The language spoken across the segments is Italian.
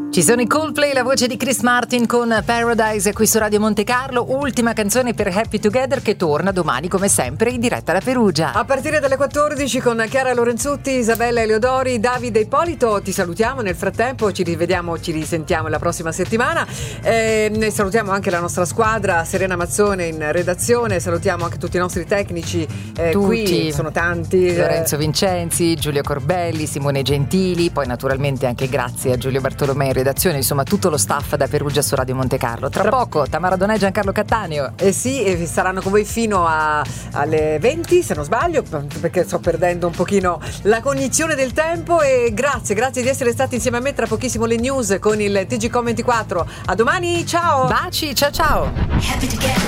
Ci sono i Coldplay, la voce di Chris Martin con Paradise qui su Radio Monte Carlo, ultima canzone per Happy Together che torna domani come sempre in diretta da Perugia. A partire dalle 14 con Chiara Lorenzutti, Isabella Eleodori, Davide Ippolito, ti salutiamo, nel frattempo ci risentiamo la prossima settimana, ne salutiamo anche la nostra squadra, Serena Mazzone in redazione, salutiamo anche tutti i nostri tecnici, qui sono tanti, Lorenzo Vincenzi, Giulio Corbelli, Simone Gentili, poi naturalmente anche grazie a Giulio Bartolomei in redazione, insomma tutto lo staff da Perugia su Radio Monte Carlo. Tra poco Tamara Donè e Giancarlo Cattaneo. Sì, saranno con voi fino alle 20 se non sbaglio, perché sto perdendo un pochino la cognizione del tempo. E grazie di essere stati insieme a me. Tra pochissimo le news con il TGcom 24. A domani, ciao, baci, ciao. Happy together,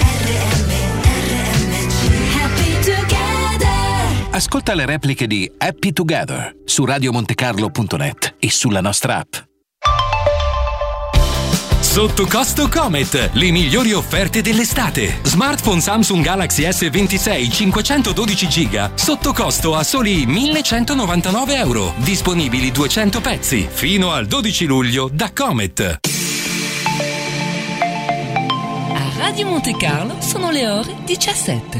happy together. Ascolta le repliche di Happy Together su radiomontecarlo.net e sulla nostra app. Sotto costo Comet, le migliori offerte dell'estate. Smartphone Samsung Galaxy S26 512 GB sotto costo a soli 1.199 euro. Disponibili 200 pezzi fino al 12 luglio da Comet. A Radio Monte Carlo sono le ore 17.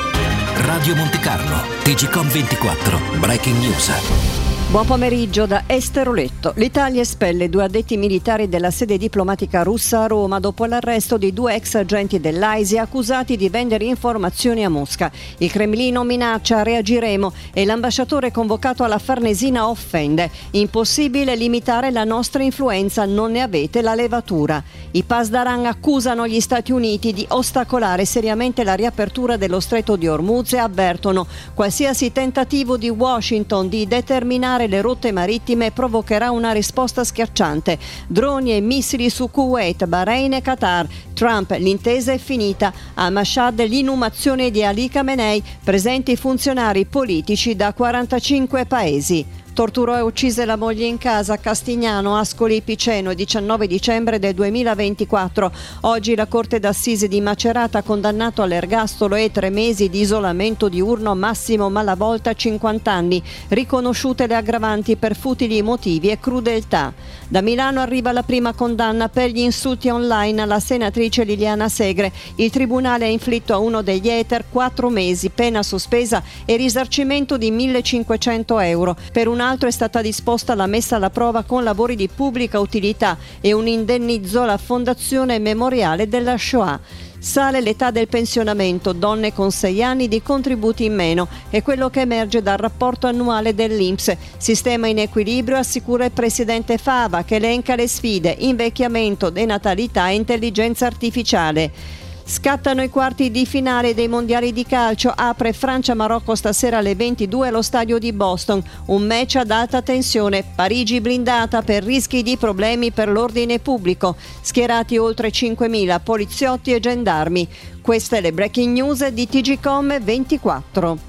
Radio Monte Carlo, TGcom 24, Breaking News. Buon pomeriggio da Esteroletto. L'Italia espelle 2 addetti militari della sede diplomatica russa a Roma dopo l'arresto di 2 ex agenti dell'AISI accusati di vendere informazioni a Mosca. Il Cremlino minaccia, reagiremo, e l'ambasciatore convocato alla Farnesina offende. Impossibile limitare la nostra influenza, non ne avete la levatura. I Pasdaran accusano gli Stati Uniti di ostacolare seriamente la riapertura dello stretto di Hormuz e avvertono: qualsiasi tentativo di Washington di determinare le rotte marittime provocherà una risposta schiacciante. Droni e missili su Kuwait, Bahrain e Qatar. Trump: l'intesa è finita. A Mashhad l'inumazione di Ali Khamenei, presenti funzionari politici da 45 paesi. Torturò e uccise la moglie in casa a Castignano, Ascoli Piceno, il 19 dicembre del 2024. Oggi la Corte d'Assise di Macerata ha condannato all'ergastolo e 3 mesi di isolamento diurno Massimo Malavolta, 50 anni, riconosciute le aggravanti per futili motivi e crudeltà. Da Milano arriva la prima condanna per gli insulti online alla senatrice Liliana Segre. Il tribunale ha inflitto a uno degli hater 4 mesi, pena sospesa e risarcimento di 1.500 euro. Per un altro è stata disposta la messa alla prova con lavori di pubblica utilità e un indennizzo alla Fondazione Memoriale della Shoah. Sale l'età del pensionamento, donne con 6 anni di contributi in meno, è quello che emerge dal rapporto annuale dell'INPS. Sistema in equilibrio, assicura il presidente Fava, che elenca le sfide: invecchiamento, denatalità e intelligenza artificiale. Scattano i quarti di finale dei mondiali di calcio, apre Francia-Marocco stasera alle 22 allo stadio di Boston, un match ad alta tensione. Parigi blindata per rischi di problemi per l'ordine pubblico, schierati oltre 5.000 poliziotti e gendarmi. Queste le breaking news di TGcom 24.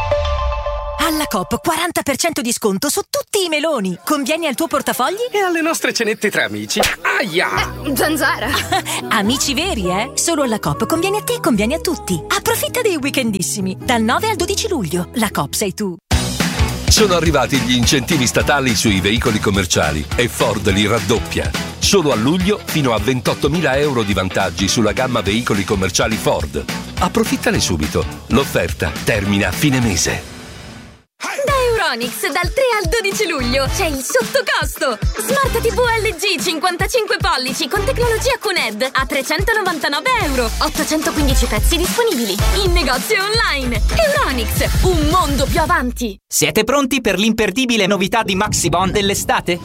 Alla Coop 40% di sconto su tutti i meloni. Convieni al tuo portafogli e alle nostre cenette tra amici. Aia! Zanzara! Amici veri, eh? Solo alla Coop conviene a te e conviene a tutti. Approfitta dei weekendissimi. Dal 9 al 12 luglio. La Coop sei tu. Sono arrivati gli incentivi statali sui veicoli commerciali e Ford li raddoppia. Solo a luglio fino a 28.000 euro di vantaggi sulla gamma veicoli commerciali Ford. Approfittane subito. L'offerta termina a fine mese. Da Euronics dal 3 al 12 luglio c'è il sottocosto. Smart TV LG 55 pollici con tecnologia QNED a 399 euro. 815 pezzi disponibili in negozio online. Euronics, un mondo più avanti. Siete pronti per l'imperdibile novità di Maxibon dell'estate?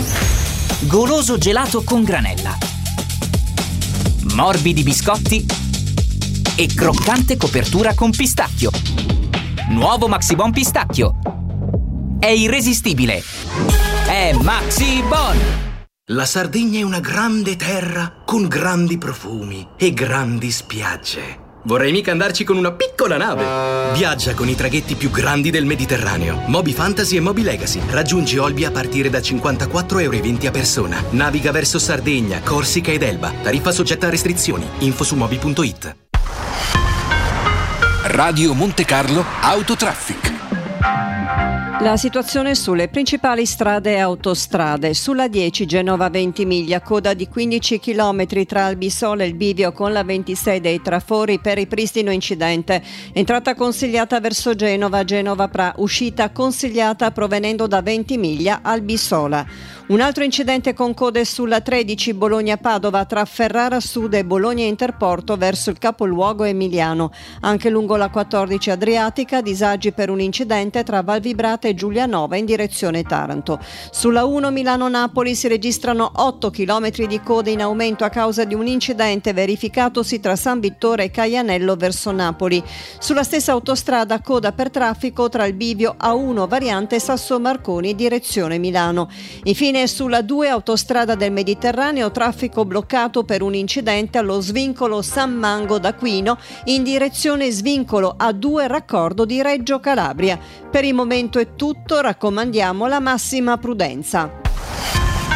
Goloso gelato con granella, morbidi biscotti e croccante copertura con pistacchio. Nuovo Maxibon pistacchio. È irresistibile. È Maxibon. La Sardegna è una grande terra con grandi profumi e grandi spiagge. Vorrei mica andarci con una piccola nave. Viaggia con i traghetti più grandi del Mediterraneo. Moby Fantasy e Moby Legacy. Raggiungi Olbia a partire da 54,20 € a persona. Naviga verso Sardegna, Corsica ed Elba. Tariffa soggetta a restrizioni. Info su moby.it. Radio Monte Carlo Autotraffic. La situazione sulle principali strade e autostrade. Sulla 10 Genova-Ventimiglia, coda di 15 km tra Albissola e il bivio con la 26 dei Trafori per ripristino incidente. Entrata consigliata verso Genova, Genova-Pra, uscita consigliata provenendo da Ventimiglia, Albissola. Un altro incidente con code sulla 13 Bologna-Padova tra Ferrara Sud e Bologna Interporto verso il capoluogo emiliano. Anche lungo la 14 Adriatica, disagi per un incidente tra Valvibrata e Giulianova in direzione Taranto. Sulla 1 Milano-Napoli si registrano 8 km di code in aumento a causa di un incidente verificatosi tra San Vittore e Caianello verso Napoli. Sulla stessa autostrada coda per traffico tra il bivio A1 variante Sasso Marconi direzione Milano. Infine sulla 2 autostrada del Mediterraneo traffico bloccato per un incidente allo svincolo San Mango d'Aquino in direzione svincolo A2 raccordo di Reggio Calabria. Per il momento è tutto, raccomandiamo la massima prudenza.